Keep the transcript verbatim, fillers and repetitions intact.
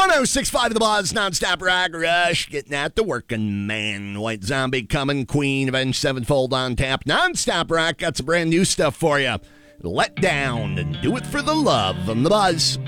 one oh six point five The Buzz, nonstop rock rush, getting at the working man. White Zombie coming, Queen, Avenged Sevenfold on tap. Nonstop rock got some brand new stuff for you. Let Down and Do It for the Love on The Buzz.